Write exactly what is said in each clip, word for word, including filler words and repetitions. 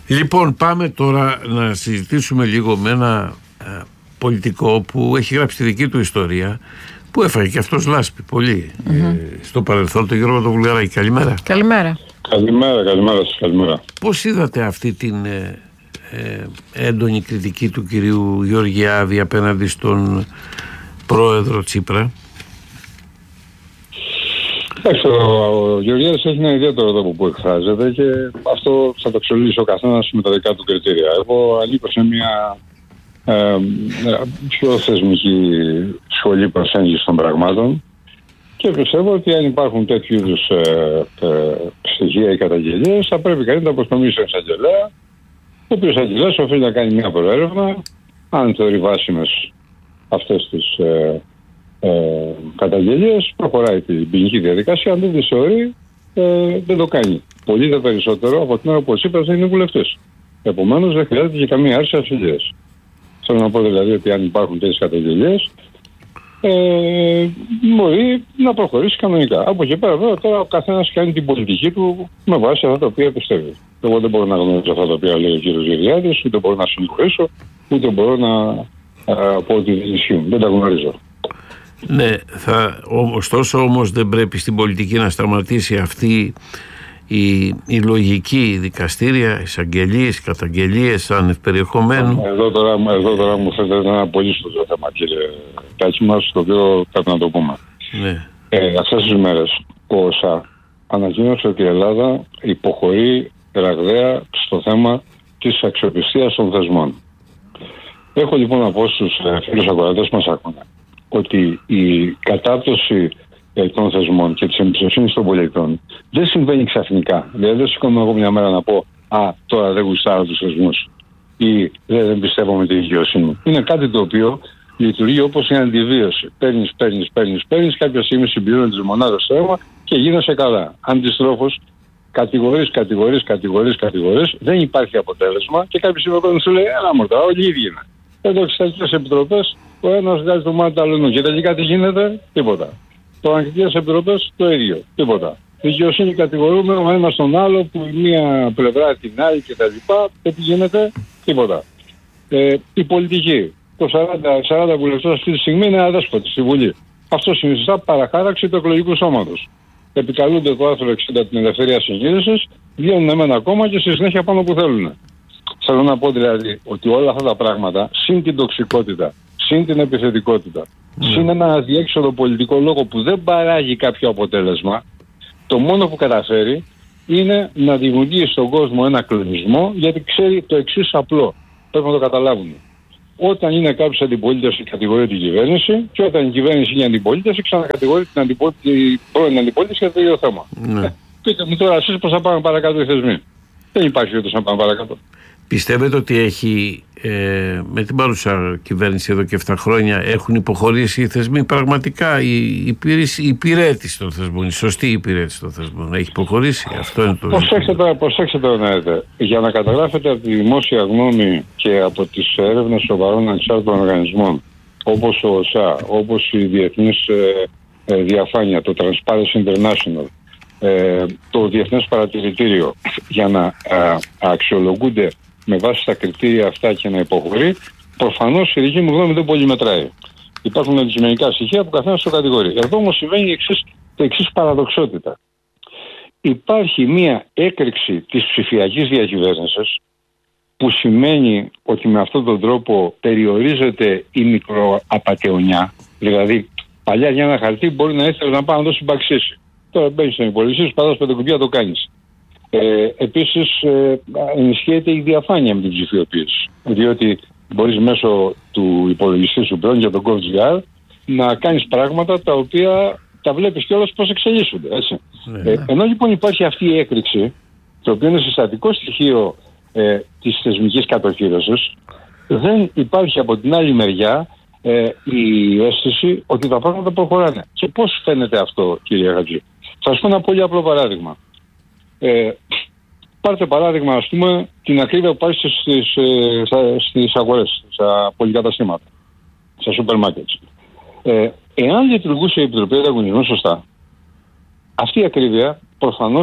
Λοιπόν, πάμε τώρα να συζητήσουμε λίγο με ένα ε, πολιτικό που έχει γράψει τη δική του ιστορία, που έφαγε και αυτός λάσπη πολύ mm-hmm. ε, στο παρελθόν, τον Γιώργο τον Βουλγαράκη. Καλημέρα. Καλημέρα. Καλημέρα, καλημέρα σας, καλημέρα. Πώς είδατε αυτή την ε, ε, έντονη κριτική του κυρίου Γεωργιάδη απέναντι στον πρόεδρο Τσίπρα? Εντάξει, ο Γεωργιάδης έχει ένα ιδιαίτερο τρόπο που εκφράζεται και αυτό θα το αξιολογήσει ο καθένας με τα δικά του κριτήρια. Εγώ ανήκω σε μια ε, πιο θεσμική σχολή προσέγγιση των πραγμάτων και πιστεύω ότι αν υπάρχουν τέτοιου είδους ε, ε, στοιχεία ή καταγγελίες, θα πρέπει κανείς να αποστομίσει στον εισαγγελέα, ο οποίος εισαγγελέας οφείλει να κάνει μια προέρευνα, αν θεωρεί βάσιμες αυτές τις ε, ε, καταγγελίες, προχωράει την ποινική διαδικασία. Αν δεν τις θεωρεί, ε, δεν το κάνει. Πολύ δε περισσότερο από την ώρα που ο Τσίπρας δεν είναι βουλευτής. Επομένως, δεν χρειάζεται και καμία άρση ασυλίας. Θέλω να πω δηλαδή ότι αν υπάρχουν τέτοιες καταγγελίες, ε, μπορεί να προχωρήσει κανονικά. Από εκεί πέρα, βέβαια, τώρα ο καθένας κάνει την πολιτική του με βάση αυτά τα οποία πιστεύει. Εγώ δεν μπορώ να γνωρίζω αυτά τα οποία λέει ο κ. Γεωργιάδης, ούτε μπορώ να συγχωρήσω, ούτε μπορώ να α, πω ότι δεν ισχύουν. Δεν τα γνωρίζω. Ναι, θα, ωστόσο όμως δεν πρέπει στην πολιτική να σταματήσει αυτή η, η λογική, δικαστήρια, εισαγγελίες, καταγγελίες σαν περιεχομένου. Εδώ τώρα, εδώ τώρα μου φαίνεται ένα πολύ σωστό θέμα, κύριε Τάκη μας, το οποίο πρέπει να το πούμε. Ναι. Ε, αυτές τις μέρες ο ΩΣΑ ανακοίνωσε ότι η Ελλάδα υποχωρεί ραγδαία στο θέμα της αξιοπιστίας των θεσμών. Έχω λοιπόν να πω στους φίλους ακροατές μας ακούνε ότι η κατάπτωση των θεσμών και της εμπιστοσύνης των πολιτών δεν συμβαίνει ξαφνικά. Δηλαδή δεν σηκώνω εγώ μια μέρα να πω «Α, τώρα δεν γουστάρω τους θεσμούς» ή «Δεν, δεν πιστεύω με τη δικαιοσύνη». Είναι κάτι το οποίο λειτουργεί όπως η αντιβίωση. Παίρνεις, παίρνεις, παίρνεις, παίρνεις, κάποια στιγμή συμπληρώνει τις μονάδες στο αίμα και γίνεσαι καλά. Αντιστρόφως, κατηγορείς, κατηγορείς, κατηγορείς, κατηγορείς, δεν υπάρχει αποτέλεσμα και κάποια στιγμή ο κόσμος σου λέει «Έλα μωρά, όλοι οι ίδιοι είναι». Εδώ στις αρχικές επιτροπές ο ένας βγάζει το μάτι του άλλου και τελικά τι γίνεται, τίποτα. Το ανοιχτές επιτροπές το ίδιο, τίποτα. Δικαιοσύνη κατηγορούμε ο ένας τον άλλο που η μία πλευρά την άλλη κτλ. Και τι γίνεται, τίποτα. Ε, η πολιτική, το σαράντα, σαράντα βουλευτές αυτή τη στιγμή είναι αδέσποτη στη Βουλή. Αυτό συνιστά παραχάραξη του εκλογικού σώματος. Επικαλούνται το άρθρο εξήντα την ελευθερία συγκίνησης, βγαίνουν με ένα κόμμα και στη συνέχεια πάνω που θέλουν. Θέλω να πω δηλαδή ότι όλα αυτά τα πράγματα, συν την τοξικότητα, συν την επιθετικότητα, mm. συν ένα αδιέξοδο πολιτικό λόγο που δεν παράγει κάποιο αποτέλεσμα, το μόνο που καταφέρει είναι να δημιουργεί στον κόσμο ένα κλονισμό, γιατί ξέρει το εξής απλό. Πρέπει να το καταλάβουν. Όταν είναι κάποιος αντιπολίτευση, κατηγορεί την κυβέρνηση, και όταν η κυβέρνηση είναι αντιπολίτευση, ξανακατηγορεί την, αντιπο... την πρώην αντιπολίτευση για το ίδιο θέμα. Mm. Ε, πείτε μου τώρα εσείς πώς θα πάμε παρακάτω οι θεσμοί. Δεν υπάρχει ούτε να πάμε παρακάτω. Πιστεύετε ότι έχει, ε, με την παρούσα κυβέρνηση εδώ και επτά χρόνια, έχουν υποχωρήσει οι θεσμοί πραγματικά, η, η, η υπηρέτηση των θεσμών, η σωστή υπηρέτηση των θεσμών, έχει υποχωρήσει? Αυτό είναι το προσέξτε τώρα, προσέξτε τώρα να δείτε. Για να καταγράφετε από τη δημόσια γνώμη και από τις έρευνες σοβαρών ανεξάρτητων οργανισμών, όπως ο ΩΣΑ, όπως η Διεθνής ε, ε, Διαφάνεια, το Transparency International, ε, το Διεθνές Παρατηρητήριο, για να ε, αξιολογούνται με βάση τα κριτήρια αυτά και να υποχωρεί, προφανώς η δική μου γνώμη δεν πολύ μετράει. Υπάρχουν αντικειμενικά στοιχεία που καθένας το κατηγορεί. Εδώ όμως συμβαίνει εξής, το εξής παραδοξότητα. Υπάρχει μία έκρηξη της ψηφιακής διακυβέρνησης, που σημαίνει ότι με αυτόν τον τρόπο περιορίζεται η μικροαπατεωνιά. Δηλαδή, παλιά για ένα χαρτί μπορεί να ήθελε να πάει να το συμπαξίσει. Τώρα μπαίνεις στον υπολογιστή, σου πατάς πέντε κουμπιά, το κάνεις. Ε, επίσης ε, ενισχύεται η διαφάνεια με την ψηφιοποίηση, διότι μπορείς μέσω του υπολογιστή σου πλέον για τον GovGR να κάνεις πράγματα τα οποία τα βλέπεις κιόλας πώς εξελίσσονται, έτσι. Ναι. Ε, ενώ λοιπόν υπάρχει αυτή η έκρηξη, το οποίο είναι συστατικό στοιχείο ε, της θεσμικής κατοχύρωσης, δεν υπάρχει από την άλλη μεριά ε, η αίσθηση ότι τα πράγματα προχωράνε. Και πώς φαίνεται αυτό, κύριε Χατζή? Θα σας πω ένα πολύ απλό παράδειγμα. Ε, πάρτε παράδειγμα, ας πούμε, την ακρίβεια που πάει στις, στις, στις αγορές, στα πολυκαταστήματα, στα σούπερ μάρκετ. Ε, εάν λειτουργούσε η Επιτροπή Ανταγωνισμού σωστά, αυτή η ακρίβεια προφανώς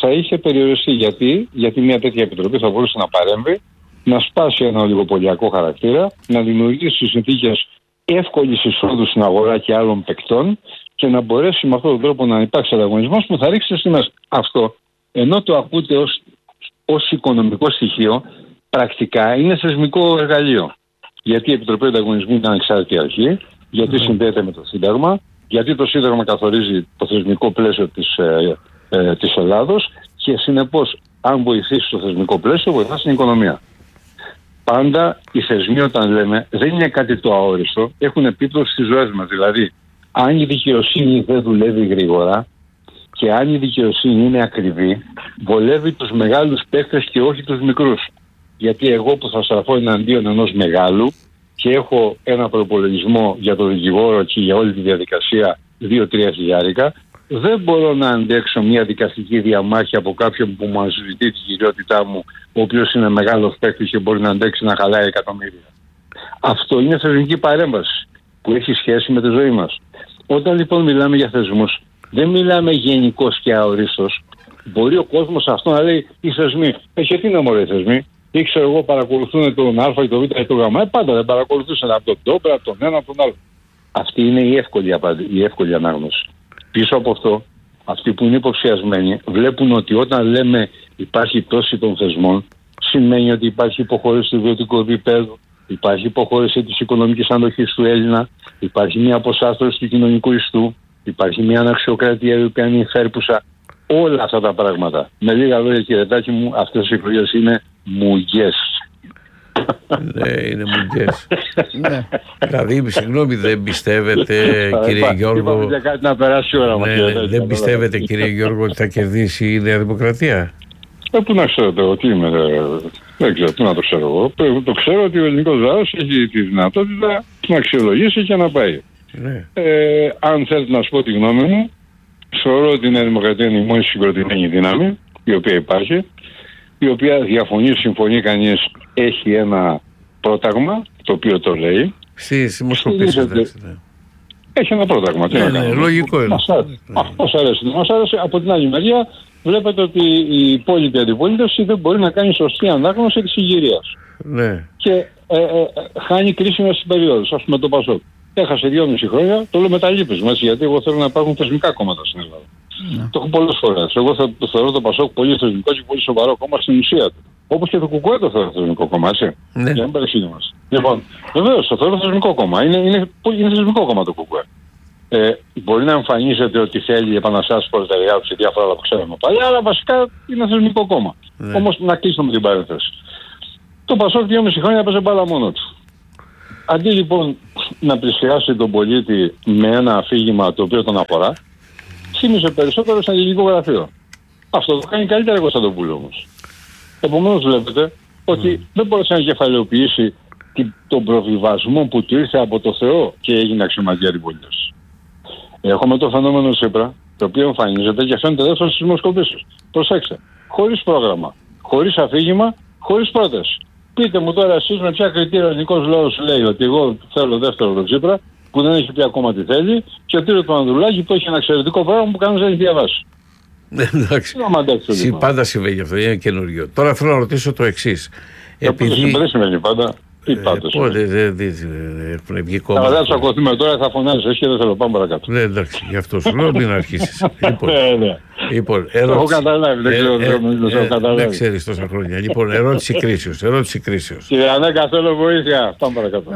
θα είχε περιοριστεί. Γιατί, Γιατί μια τέτοια επιτροπή θα μπορούσε να παρέμβει, να σπάσει ένα ολιγοπολιακό χαρακτήρα, να δημιουργήσει συνθήκες εύκολης εισόδου στην αγορά και άλλων παικτών και να μπορέσει με αυτόν τον τρόπο να υπάρξει ανταγωνισμός που θα ρίξει τις τιμές. Αυτό, ενώ το ακούτε ως, ως οικονομικό στοιχείο, πρακτικά είναι θεσμικό εργαλείο. Γιατί η Επιτροπή Ανταγωνισμού είναι ανεξάρτητη αρχή, γιατί συνδέεται με το Σύνταγμα, γιατί το Σύνταγμα καθορίζει το θεσμικό πλαίσιο της, ε, ε, της Ελλάδος και συνεπώς, αν βοηθήσει το θεσμικό πλαίσιο, βοηθά στην οικονομία. Πάντα οι θεσμοί, όταν λέμε, δεν είναι κάτι το αόριστο, έχουν επίπτωση στις ζωές μας. Δηλαδή, αν η δικαιοσύνη δεν δουλεύει γρήγορα και αν η δικαιοσύνη είναι ακριβή, βολεύει τους μεγάλους παίκτες και όχι τους μικρούς. Γιατί εγώ που θα στραφώ εναντίον ενός μεγάλου και έχω ένα προπολογισμό για το δικηγόρο και για όλη τη διαδικασία δύο τρία χιλιάρικα, δεν μπορώ να αντέξω μια δικαστική διαμάχη από κάποιον που μου αμφισβητεί την κυριότητά μου, ο οποίος είναι μεγάλος παίκτης και μπορεί να αντέξει να χαλάει εκατομμύρια. Αυτό είναι θεσμική παρέμβαση που έχει σχέση με τη ζωή μας. Όταν λοιπόν μιλάμε για θεσμούς, δεν μιλάμε γενικώς και αορίστως. Μπορεί ο κόσμος αυτό να λέει οι θεσμοί. Ε, και τι να μωρέ οι θεσμοί. Ή ξέρω εγώ παρακολουθούν τον Α ή τον Β ή τον Γ. Ε, πάντα δεν παρακολουθούσαν από τον Τόπρα, από τον ένα, από τον άλλο. Αυτή είναι η εύκολη, η εύκολη ανάγνωση. Πίσω από αυτό, αυτοί που είναι υποψιασμένοι βλέπουν ότι όταν λέμε υπάρχει πτώση των θεσμών, σημαίνει ότι υπάρχει υποχώρηση του ιδιωτικού επίπεδου, υπάρχει υποχώρηση της οικονομικής αντοχής του Έλληνα, υπάρχει μια αποσάθρωση του κοινωνικού ιστού, υπάρχει μια αναξιοκρατία η οποία είναι υφέρπουσα. Όλα αυτά τα πράγματα. Με λίγα λόγια, κύριε Τάκη μου, αυτές οι εκλογές είναι μουγιές. Ναι, είναι μουγιές. Δηλαδή, συγγνώμη, δεν πιστεύετε, κύριε Γιώργο. Είπαμε για κάτι να περάσει η ώρα μας. Δεν πιστεύετε, κύριε Γιώργο, ότι θα κερδίσει η Νέα Δημοκρατία? Ε, πού να ξέρω εγώ, τι είμαι, δεν ξέρω, πού να το ξέρω εγώ. Το ξέρω ότι ο ελληνικός λαός έχει τη δυνατότητα να αξιολογήσει και να πάει. Ναι. Ε, αν θέλετε να σου πω τη γνώμη μου, θεωρώ ότι η Νέα Δημοκρατία είναι η μόνη συγκροτημένη δύναμη η οποία υπάρχει, η οποία διαφωνεί, συμφωνεί κανείς, έχει ένα πρόταγμα το οποίο το λέει. Στις δημοσκοπήσεις, εντάξει. Έχει ένα πρόταγμα. Ναι, ναι, λογικό είναι. Μας αρέσει. Μας αρέσει. Μας αρέσει. Από την άλλη μεριά βλέπετε ότι η υπόλοιπη αντιπολίτευση δεν μπορεί να κάνει σωστή ανάγνωση της συγκυρίας. Ναι. Και ε, ε, χάνει κρίσιμες περιόδους. Ας πούμε το Πασόκ. Έχασε δυόμιση χρόνια, το λέω με τα λύπης μας, γιατί εγώ θέλω να υπάρχουν θεσμικά κόμματα στην Ελλάδα. Ναι. Το έχω πολλές φορές. Εγώ θα, το θεωρώ το Πασόκ πολύ θεσμικό και πολύ σοβαρό κόμμα στην ουσία του. Όπως και το Κουκουέ το θεωρώ θεσμικό κόμμα, έτσι. Ναι. Για να μην παρεξηγούμαστε. Λοιπόν, βεβαίως το θεωρώ θεσμικό κόμμα. Είναι, είναι, είναι θεσμικό κόμμα το Κουκουέ. Ε, μπορεί να εμφανίζεται ότι θέλει επαναστάσεις προλεταριάτου σε διάφορα άλλα που ξέραμε παλιά, αλλά βασικά είναι θεσμικό κόμμα. Ναι. Όμως να κλείσουμε την παρένθεση. Το Πασόκ δυόμιση χρόνια έπαιζε μπάλα μόνο του. Αντί λοιπόν να πλησιάσει τον πολίτη με ένα αφήγημα το οποίο τον αφορά, θύμισε περισσότερο σαν ελληνικό γραφείο. Αυτό το κάνει καλύτερα Κωνσταντοπούλου όμως. Επομένως βλέπετε ότι mm. δεν μπορούσε να κεφαλαιοποιήσει τον προβιβασμό που του ήρθε από το Θεό και έγινε αξιωματική αντιπολίτευση. Έχουμε το φαινόμενο Τσίπρα, το οποίο εμφανίζεται και φαίνεται δεύτερο στις δημοσκοπήσεις. Προσέξτε, χωρίς πρόγραμμα, χωρίς αφήγημα, χωρίς πρόταση. Πείτε μου τώρα εσείς με ποια κριτήρια ο ελληνικός λαός λέει ότι εγώ θέλω δεύτερο τον Τσίπρα, που δεν έχει πει ακόμα τι θέλει, και ο Τύρο του Ανδρουλάκη που έχει ένα εξαιρετικό πρόγραμμα που κανείς δεν έχει διαβάσει. Εντάξει. Πάντα συμβαίνει αυτό, είναι καινούριο. Τώρα θέλω να ρωτήσω το εξής. Επειδή... Δεν συμβαίνει πάντα. Τι πάντως. Πότε δεν έχουν βγει κόμματα. Θα τσακωθούμε τώρα, θα φωνάζεις εσύ και δεν θέλω, πάμε παρακάτω. Ναι, εντάξει, γι' αυτό σου λέω μην αρχίσεις. Λοιπόν, το έχω καταλάβει, δεν ξέρω, δεν έχω καταλάβει. Δεν ξέρεις τόσα χρόνια. Λοιπόν, ερώτηση κρίσεως, ερώτηση κρίσεως. Κύριε Ανέκα, θέλω βοήθεια. Πάμε παρακάτω.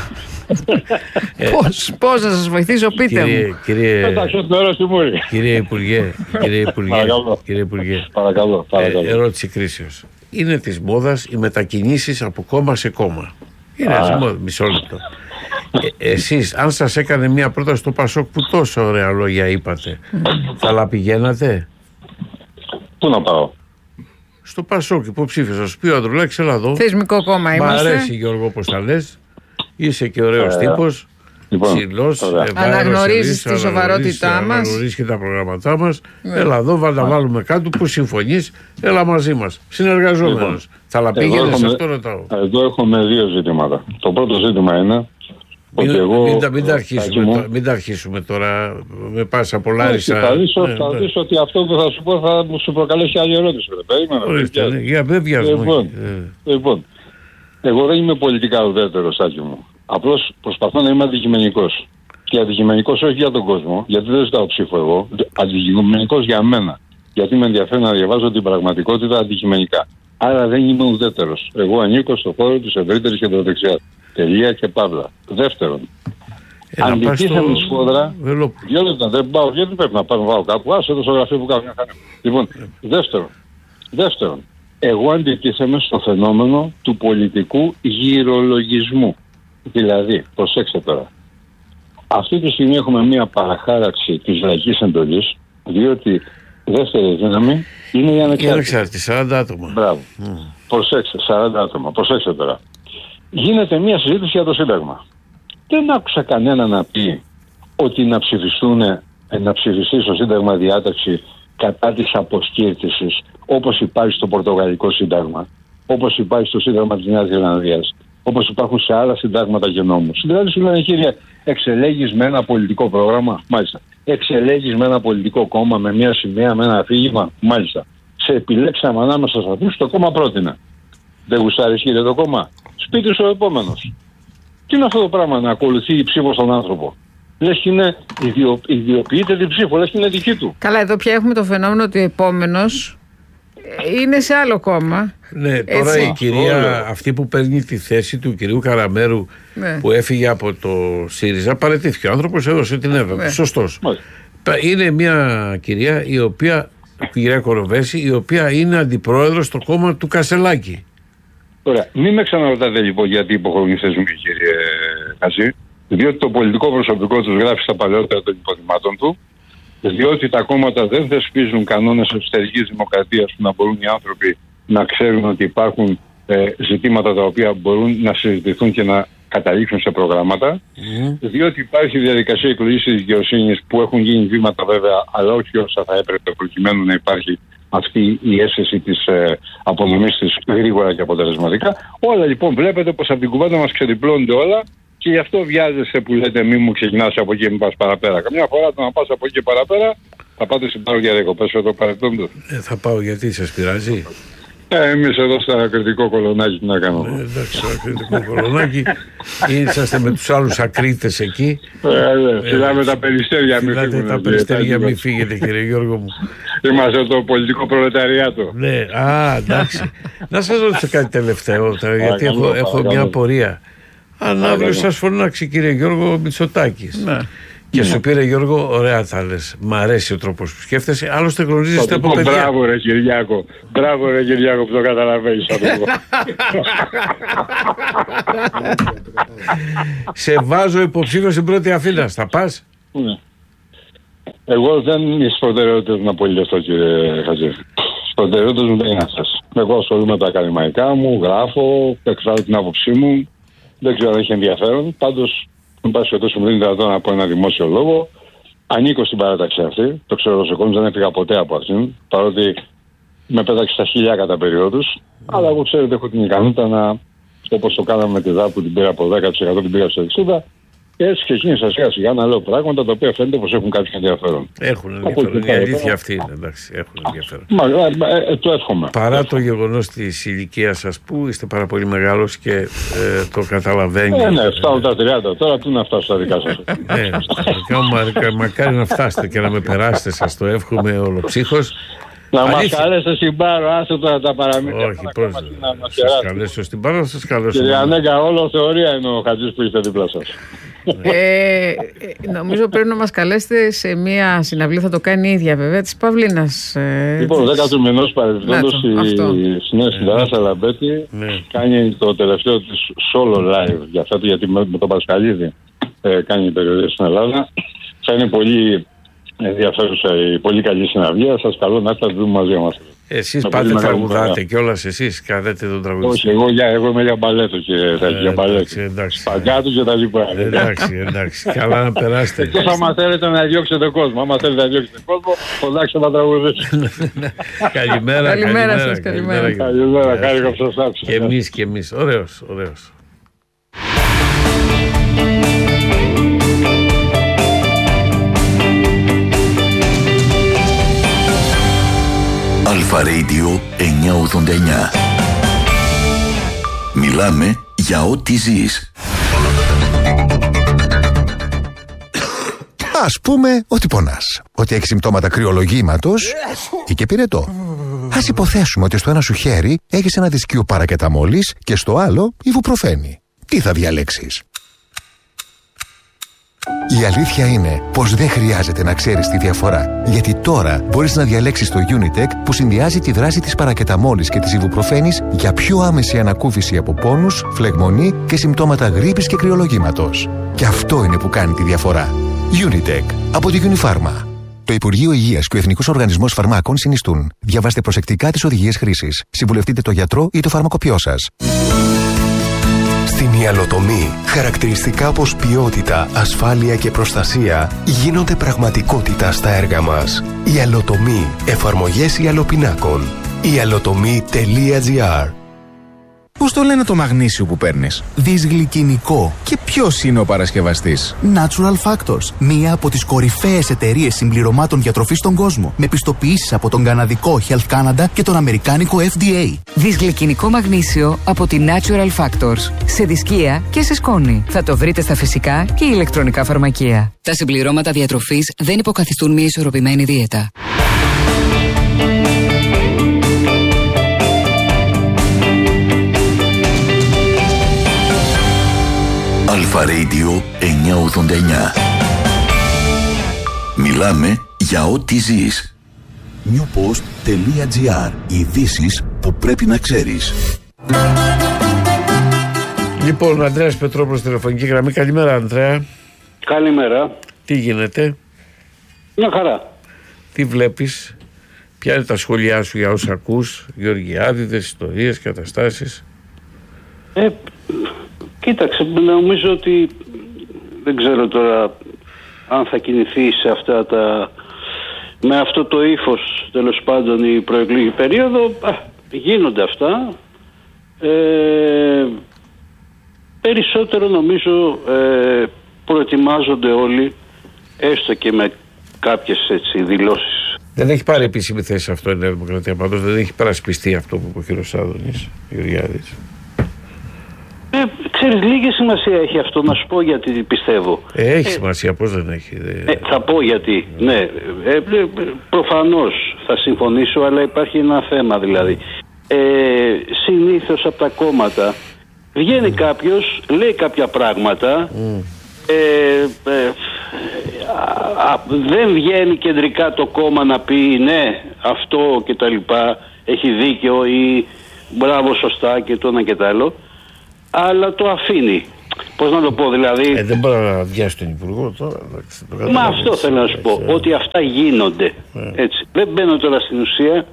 Πώς να σας βοηθήσω, πείτε μου. Κύριε Υπουργέ, κύριε Υπουργέ, ερώτηση κρίσεως. Είναι της μόδας οι μετακινήσεις από κόμμα σε κόμμα. Είναι της μόδας, μισό λεπτό. Ε, εσείς, αν σας έκανε μια πρόταση στο Πασόκ που τόσο ωραία λόγια είπατε, θα la πηγαίνατε? Πού να πάω? Στο Πασόκ, υποψήφιος, θα σου πει ο Ανδρουλάκης, έλα εδώ. Θεσμικό κόμμα είμαστε. Μ' αρέσει, Γιώργο, όπως τα λες. Είσαι και ωραίος ε, τύπος. Λοιπόν, ψηλός, αναγνωρίζεις τη σοβαρότητά μας, αναγνωρίζεις και τα προγραμματά μας. Yeah. Έλα εδώ, βάλ, να βάλουμε κάτω που συμφωνείς, έλα μαζί μας. Συνεργαζόμενος. Λοιπόν, θα la πήγαινες, αυτό ρωτάω. Εδώ έχουμε δύο ζητήματα. Το πρώτο ζήτημα είναι Μην, εγώ, μην, τα, μην, τα αρχίσουμε, μου, μην τα αρχίσουμε τώρα με πάσα πολλάρισα. Θα δεις ναι, ναι. ότι αυτό που θα σου πω θα μου σου προκαλέσει άλλη ερώτηση. Περίμενα. Για δεν βιάζουμε. Λοιπόν, λοιπόν, εγώ δεν είμαι πολιτικά ουδέτερος, Άκη μου. Απλώς προσπαθώ να είμαι αντικειμενικός. Και αντικειμενικός όχι για τον κόσμο, γιατί δεν ζητάω ψήφο εγώ. Αντικειμενικός για μένα. Γιατί με ενδιαφέρει να διαβάζω την πραγματικότητα αντικειμενικά. Άρα δεν είμαι ουδέτερος. Εγώ ανήκω στο χώρο της ευρύτερης κεντροδεξιάς. Τελεία και παύλα. Δεύτερον, ε, αν νικήσαμε τη σφόδρα. Δύο λεπτά δεν πάω, γιατί πρέπει να πάω κάπου. Άσε το στο γραφείο που κάνω. Λοιπόν, δεύτερον, δεύτερον, εγώ αντιτίθεμαι στο φαινόμενο του πολιτικού γυρολογισμού. Δηλαδή, προσέξτε τώρα. Αυτή τη στιγμή έχουμε μία παραχάραξη της λαϊκής εντολής, διότι δεύτερη δύναμη είναι η ανεξάρτητη. Η ανεξάρτητη, σαράντα άτομα. Μπράβο. Mm. Προσέξτε, σαράντα άτομα. Προσέξτε τώρα. Γίνεται μία συζήτηση για το Σύνταγμα. Δεν άκουσα κανένα να πει ότι να ψηφιστούν, να ψηφιστεί στο Σύνταγμα διάταξη κατά της αποσκύρτησης, όπως υπάρχει στο Πορτογαλικό Σύνταγμα, όπως υπάρχει στο Σύνταγμα της Νέας Ζηλανδίας, όπως υπάρχουν σε άλλα συντάγματα και νόμους. Δηλαδή σου λένε, κύριε, εξελέγεις με ένα πολιτικό πρόγραμμα, μάλιστα. Εξελέγεις με ένα πολιτικό κόμμα, με μια σημαία, με ένα αφήγημα, μάλιστα. Σε επιλέξαμε ανάμεσα σε αυτούς, το κόμμα πρότεινα. Δεν γουστάρεις, κύριε, το κόμμα. Σπίτι σου ο επόμενος. Τι είναι αυτό το πράγμα να ακολουθεί η ψήφο στον άνθρωπο? Λες και είναι, ιδιο, ιδιοποιείται την ψήφο, λες και είναι δική του. Καλά, εδώ πια έχουμε το φαινόμενο ότι ο επόμενος είναι σε άλλο κόμμα. Ναι, τώρα έτσι. Η κυρία Όλο. αυτή που παίρνει τη θέση του κυρίου Καραμέρου, ναι, που έφυγε από το ΣΥΡΙΖΑ, παραιτήθηκε. Ο άνθρωπος έδωσε την έδρα. Ναι. Σωστός. Ναι. Είναι μια κυρία η οποία, η κυρία Κοροβέση, η οποία είναι αντιπρόεδρος στο κόμμα του Κασελάκη. Ωραία. Μην με ξαναρωτάτε λοιπόν γιατί υποχωρούν θεσμοί, κύριε Χατζή, διότι το πολιτικό προσωπικό τους γράφει στα παλαιότερα των υποδημάτων του, διότι τα κόμματα δεν θεσπίζουν κανόνες εσωτερικής δημοκρατίας που να μπορούν οι άνθρωποι να ξέρουν ότι υπάρχουν ε, ζητήματα τα οποία μπορούν να συζητηθούν και να καταλήξουν σε προγράμματα, mm. διότι υπάρχει διαδικασία εκλογής της δικαιοσύνης που έχουν γίνει βήματα βέβαια, αλλά όχι όσα θα έπρεπε προκειμένου να υπάρχει αυτή η αίσθηση της ε, απονομής της γρήγορα και αποτελεσματικά. Όλα λοιπόν βλέπετε πως από την κουβέντα μας ξεδιπλώνονται όλα και γι' αυτό βιάζεσαι που λέτε μη μου ξεκινάς από εκεί και μην πας παραπέρα. Καμιά φορά το να πας από εκεί και παραπέρα θα πάτε στην πάω για διακοπές με το παρελθόν. Ε, θα πάω γιατί σας πειράζει. Ε, εμείς εδώ στο ακριτικό κολονάκι τι να κάνουμε. Ε, εντάξει, στο ακριτικό κολονάκι είσαστε με τους άλλους ακρίτες εκεί. Ε, φυλάμε ε, τα περιστέρια, μην φύγετε. τα περιστέρια, μην φύγετε κύριε Γιώργο μου. Είμαστε το πολιτικό προλεταριάτο. Ναι, α, εντάξει. Να σας ρωτήσω κάτι τελευταίο, γιατί έχω, έχω μια απορία. Αν αύριο σας φωνάξει κύριε Γιώργο Μητσοτάκης. Ναι. Και σου πήρε Γιώργο, ωραία θα λες. Μ' αρέσει ο τρόπος που σκέφτεσαι. Άλλωστε γνωρίζεστε από παιδιά. Μπράβο ρε Κυριάκο. Μπράβο ρε Κυριάκο που το καταλαβαίνεις. Σε βάζω υποψήφιο στην πρώτη Αθήνα. Θα πας? Ναι. Εγώ δεν είμαι στις προτεραιότητες να πολιτευτώ κύριε Χατζή. Στις προτεραιότητες μου δεν είναι αυτές. Εγώ ασχολούμαι με τα ακαδημαϊκά μου, γράφω, εκφράζω την άποψή μου. Δεν ξέρω αν έχει ενδιαφέρον. Πάντως, εν πάση περιπτώσει, μου δίνει δυνατόν να πω ένα δημόσιο λόγο. Ανήκω στην παράταξη αυτή. Το ξέρω ο Σεκόνης, δεν έφυγα ποτέ από αυτήν. Παρότι με πέταξε στα χιλιά κατά περιόδους. Mm. Αλλά εγώ ξέρετε, έχω την ικανότητα να, όπως το κάναμε με τη ΔΑΠ που την πήρα από δέκα τοις εκατό την πήγα στο εξήντα. Και έτσι ξεκίνησα σιγά σιγά να λέω πράγματα τα οποία φαίνεται πως έχουν κάποιο ενδιαφέρον. Έχουν ενδιαφέρον. Η αλήθεια αυτή είναι. Εντάξει, έχουν ενδιαφέρον. Μα, ε, ε, το εύχομαι. Παρά το γεγονός της ηλικίας σας που είστε πάρα πολύ μεγάλος και ε, το καταλαβαίνει. Ε, ναι, φτάω τα τριάντα. Τώρα πού να φτάσω στα δικά σας. Ναι, μακάρι να φτάσετε και να με περάσετε, σας το εύχομαι ολοψύχος. Να μας καλέσετε στην Πάρο, άσε τώρα τα παραμύθια. Όχι, πώς να σας καλέσω στην Πάρο, να σας καλέσω. Κύριε Ανέγκα, όλο θεωρία είναι ο Χατζής που είστε δίπλα σας. Ε, νομίζω πρέπει να μας καλέσετε σε μια συναυλία, θα το κάνει η ίδια βέβαια, της Παυλίνας. Ε, λοιπόν, δέκα του μηνός παρελθόντος η Νέα Συνταράσσα Λαμπέτη κάνει το τελευταίο της solo live για φέτο, γιατί με τον Πασχαλίδη ε, κάνει περιοδία στην Ελλάδα. Θα είναι πολύ ενδιαφέρουσα η πολύ καλή συναυλία. Σας καλώ να έρθετε να δούμε μαζί μας. Εσείς πάτε τραγουδάτε κιόλας, εσείς κάνετε τον τραγουδιστή. Όχι, εγώ, για, εγώ είμαι για μπαλέτο κύριε Θάκη, για μπαλέτο. Παγκάτου και τα λοιπά. Εντάξει, εντάξει, καλά να περάσετε. Εκτός άμα θέλετε να διώξετε κόσμο, άμα θέλετε να διώξετε κόσμο, φωνάξτε να τραγουδίσετε. Καλημέρα, καλημέρα σας, καλημέρα. Καλημέρα, χάρηκα που σας άκουσα. Και εμείς, και εμείς, ωραίος, ωραίος. Αλφα Radio εννιακόσια ογδόντα εννιά. Μιλάμε για ό,τι ζεις. Ας πούμε ότι πονάς, ότι έχεις συμπτώματα κρυολογήματος ή και πυρετό. Ας υποθέσουμε ότι στο ένα σου χέρι έχεις ένα δισκείο παρακεταμόλης και στο άλλο ιβουπροφένη. Τι θα διαλέξεις? Η αλήθεια είναι πως δεν χρειάζεται να ξέρεις τη διαφορά, γιατί τώρα μπορείς να διαλέξεις το Unitec που συνδυάζει τη δράση της παρακεταμόλης και της ιβουπροφένης για πιο άμεση ανακούφιση από πόνους, φλεγμονή και συμπτώματα γρίπης και κρυολογήματος. Και αυτό είναι που κάνει τη διαφορά. Unitec από τη Unifarma. Το Υπουργείο Υγείας και ο Εθνικός Οργανισμός Φαρμάκων συνιστούν. Διαβάστε προσεκτικά τις οδηγίες χρήσης. Συμβουλευτείτε το γιατρό ή το φαρμακοποιό σας. Στην ιαλοτομή, χαρακτηριστικά όπως ποιότητα, ασφάλεια και προστασία γίνονται πραγματικότητα στα έργα μας. Ιαλοτομή, εφαρμογές ιαλοπινάκων. ιαλοτομή τελεία τζι άρ. Πώς το λένε το μαγνήσιο που παίρνεις? Δυσγλυκινικό. Και ποιος είναι ο παρασκευαστής? Natural Factors, μία από τις κορυφαίες εταιρείες συμπληρωμάτων διατροφής στον κόσμο, με πιστοποιήσεις από τον καναδικό Health Canada και τον αμερικάνικο εφ ντι έι. Δυσγλυκινικό μαγνήσιο από τη Natural Factors. Σε δισκία και σε σκόνη. Θα το βρείτε στα φυσικά και ηλεκτρονικά φαρμακεία. Τα συμπληρώματα διατροφής δεν υποκαθιστούν μια ισορροπημένη δίαιτα. Αλφα Radio εννιακόσια ογδόντα εννιά. Μιλάμε για ό,τι ζεις. νιουποστ τελεία τζι άρ. Ειδήσεις που πρέπει να ξέρεις. Λοιπόν, ο Ανδρέας Πετρόπουλος, τηλεφωνική γραμμή. Καλημέρα, Ανδρέα. Καλημέρα. Τι γίνεται? Μια χαρά. Τι βλέπεις? Ποια είναι τα σχόλιά σου για όσα ακούς? Γεωργιάδηδες, ιστορίες, καταστάσεις? Ε, κοίταξε, νομίζω ότι δεν ξέρω τώρα αν θα κινηθεί σε αυτά τα, με αυτό το ύφος τέλος πάντων η προεκλογική περίοδο. Α, γίνονται αυτά. Ε, περισσότερο νομίζω ε, προετοιμάζονται όλοι, έστω και με κάποιες έτσι δηλώσεις. Δεν έχει πάρει επίσημη θέση αυτό η Νέα Δημοκρατία, πάντως δεν έχει περασπιστεί αυτό που είπε ο κ. Άδωνης Γεωργιάδης. Ε, ξέρεις, λίγη σημασία έχει αυτό, να σου πω γιατί πιστεύω. Ε, έχει ε, σημασία, πώς δεν έχει? Ε, θα πω γιατί, ναι, ε, ε, προφανώς θα συμφωνήσω, αλλά υπάρχει ένα θέμα δηλαδή. Ε, συνήθως από τα κόμματα βγαίνει mm. κάποιος, λέει κάποια πράγματα, mm. ε, ε, α, α, δεν βγαίνει κεντρικά το κόμμα να πει ναι, αυτό και τα λοιπά, έχει δίκιο ή μπράβο, σωστά και το ένα και το άλλο. Αλλά το αφήνει. Πώς να το πω, δηλαδή. Ε, δεν μπορεί να αδειάσει τον Υπουργό τώρα. Το Μα αυτό θέλω να σου πω. Ε. Ότι αυτά γίνονται. Ε. Έτσι. Δεν μπαίνω τώρα στην ουσία.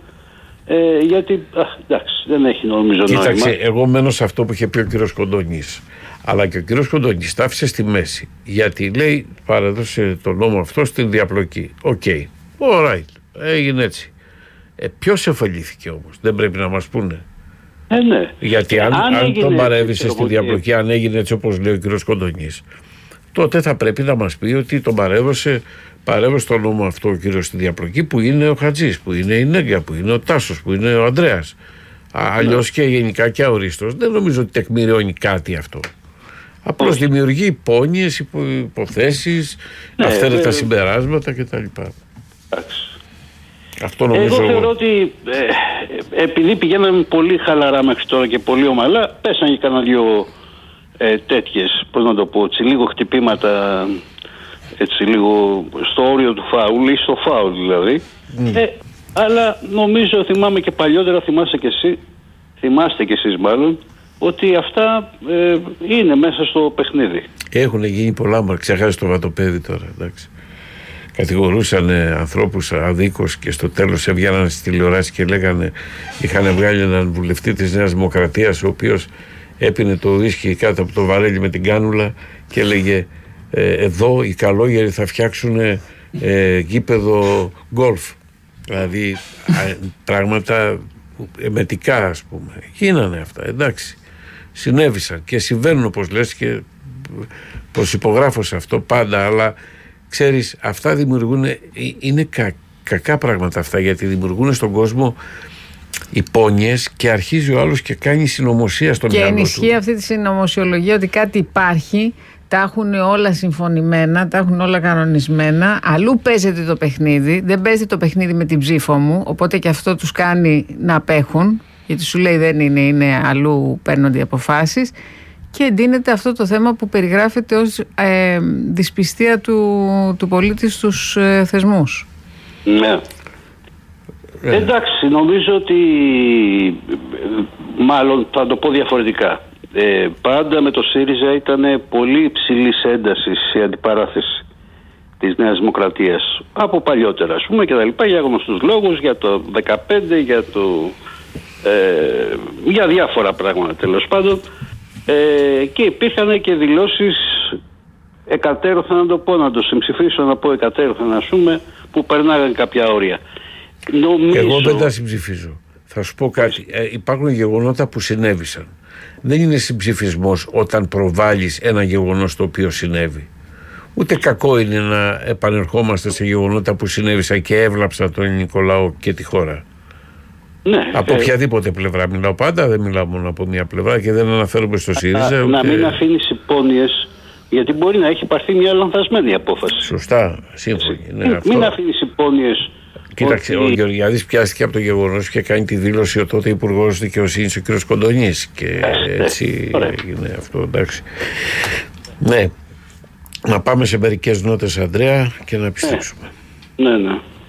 Ε, γιατί. Α, εντάξει, δεν έχει νομίζω νόημα. Κοίταξε, εγώ μένω σε αυτό που είχε πει ο κύριος Κοντονής. Αλλά και ο κύριος Κοντονής τα άφησε στη μέση. Γιατί λέει, παρέδωσε τον νόμο αυτό στην διαπλοκή. Οκ. Okay. Alright. Έγινε έτσι. Ε, ποιος εφαλήθηκε όμως? Δεν πρέπει να μας πούνε. Ε, ναι. Γιατί αν, αν, αν τον παρέβησε στη διαπλοκή, αν έγινε έτσι όπως λέει ο κ. Κοντονής, τότε θα πρέπει να μας πει ότι τον παρέβωσε, παρέβωσε τον νόμο αυτό ο κύριος στη διαπλοκή, που είναι ο Χατζής, που είναι η Νέγκια, που είναι ο Τάσος, που είναι ο Ανδρέας. Αλλιώς ναι. Και γενικά και αορίστος. Δεν νομίζω ότι τεκμηριώνει κάτι αυτό. Απλώς δημιουργεί υπόνοιες, υπο, υποθέσεις, ναι, αυθαίρετα ε, συμπεράσματα κτλ. Εντάξει. Αυτό νομίζω... Εγώ θεωρώ ότι ε, επειδή πηγαίναμε πολύ χαλαρά μέχρι τώρα και πολύ ομαλά, πέσαν και κάνα δυο ε, τέτοιες, πώς να το πω, έτσι, λίγο χτυπήματα, έτσι λίγο στο όριο του φάουλ ή στο φάουλ δηλαδή. Mm. Ε, αλλά νομίζω, θυμάμαι και παλιότερα, θυμάστε και εσύ, θυμάστε και εσείς μάλλον, ότι αυτά ε, είναι μέσα στο παιχνίδι. Έχουν γίνει πολλά, μα ξεχάσει το βατοπέδι τώρα, εντάξει. Κατηγορούσαν ε, ανθρώπους αδίκως και στο τέλος έβγαιναν στις τηλεοράσεις και λέγανε, είχαν βγάλει έναν βουλευτή της Νέας Δημοκρατίας ο οποίος έπινε το ουίσκι κάτω από το βαρέλι με την κάνουλα και έλεγε ε, εδώ οι καλόγεροι θα φτιάξουν ε, γήπεδο γκολφ. Δηλαδή α, πράγματα εμετικά, ας πούμε. Γίνανε αυτά, εντάξει. Συνέβησαν και συμβαίνουν, όπως λες, και προσυπογράφω σε αυτό πάντα, αλλά ξέρεις, αυτά δημιουργούν, είναι κα, κακά πράγματα αυτά, γιατί δημιουργούν στον κόσμο υπόνοιες και αρχίζει ο άλλος και κάνει συνωμοσία στο μυαλό του. Και ενισχύει αυτή τη συνωμοσιολογία ότι κάτι υπάρχει, τα έχουν όλα συμφωνημένα, τα έχουν όλα κανονισμένα. Αλλού παίζεται το παιχνίδι, δεν παίζει το παιχνίδι με την ψήφο μου, οπότε και αυτό τους κάνει να απέχουν, γιατί σου λέει δεν είναι, είναι αλλού παίρνονται οι αποφάσεις. Και εντείνεται αυτό το θέμα που περιγράφεται ως ε, δυσπιστία του, του πολίτη στους ε, θεσμούς. Ναι. Ε. Εντάξει, νομίζω ότι μάλλον θα το πω διαφορετικά. Ε, πάντα με το ΣΥΡΙΖΑ ήταν πολύ υψηλής έντασης η αντιπαράθεση της Νέας Δημοκρατίας από παλιότερα, ας πούμε, και τα λοιπά, για γνωστούς λόγους, για το δεκαπέντε, για, το, ε, για διάφορα πράγματα τέλος πάντων. Ε, και υπήρχαν και δηλώσεις εκατέρωθεν, να το πω, να το συμψηφίσω, να πω εκατέρωθεν, ας πούμε, που περνάγαν κάποια όρια. Νομίζω... Εγώ δεν τα συμψηφίζω. Θα σου πω κάτι. Ε, υπάρχουν γεγονότα που συνέβησαν. Δεν είναι συμψηφισμός όταν προβάλλεις ένα γεγονός το οποίο συνέβη. Ούτε κακό είναι να επανερχόμαστε σε γεγονότα που συνέβησαν και έβλαψαν τον ελληνικό λαό και τη χώρα. Ναι, από ε... οποιαδήποτε πλευρά μιλάω, πάντα δεν μιλάω μόνο από μια πλευρά και δεν αναφέρομαι στο ΣΥΡΙΖΑ. Να, ούτε... να μην αφήνεις υπόνοιες, γιατί μπορεί να έχει πάρθει μια λανθασμένη απόφαση. Σωστά, σύμφωνοι. Ναι, μην, αυτό... μην αφήνεις υπόνοιες. Κοίταξε, ότι... ο Γεωργιάδης πιάστηκε από το γεγονός και κάνει τη δήλωση ο τότε Υπουργός Δικαιοσύνης ο κ. Κοντονής. Και ε, έτσι έγινε αυτό, εντάξει. Ναι. Να πάμε σε μερικές νότες, Ανδρέα, και να επιστρέψουμε. Ναι, ναι. ναι.